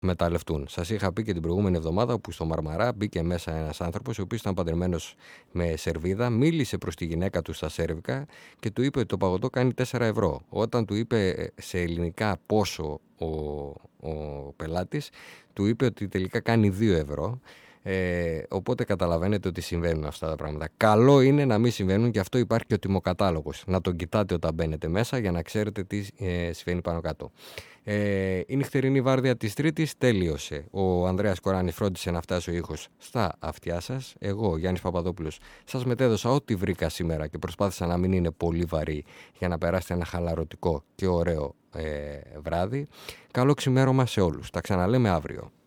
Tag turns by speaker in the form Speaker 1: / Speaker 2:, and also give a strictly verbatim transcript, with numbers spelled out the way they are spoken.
Speaker 1: μεταλλευτούν. Σας είχα πει και την προηγούμενη εβδομάδα που στο Μαρμαρά μπήκε μέσα ένας άνθρωπος, ο οποίος ήταν παντρεμένος με Σερβίδα, μίλησε προς τη γυναίκα του στα σέρβικα και του είπε ότι το παγωτό κάνει τέσσερα ευρώ. Όταν του είπε σε ελληνικά πόσο ο, ο πελάτης, του είπε ότι τελικά κάνει δύο ευρώ. Ε, οπότε καταλαβαίνετε ότι συμβαίνουν αυτά τα πράγματα. Καλό είναι να μην συμβαίνουν, και αυτό υπάρχει και ο τιμοκατάλογος. Να τον κοιτάτε όταν μπαίνετε μέσα για να ξέρετε τι ε, συμβαίνει πάνω κάτω. Ε, η νυχτερινή βάρδια της Τρίτης τέλειωσε. Ο Ανδρέας Κοράνης φρόντισε να φτάσει ο ήχος στα αυτιά σας. Εγώ, ο Γιάννης Παπαδόπουλος, σας μετέδωσα ό,τι βρήκα σήμερα και προσπάθησα να μην είναι πολύ βαρύ για να περάσετε ένα χαλαρωτικό και ωραίο ε, βράδυ. Καλό ξημέρωμα σε όλους. Τα ξαναλέμε αύριο.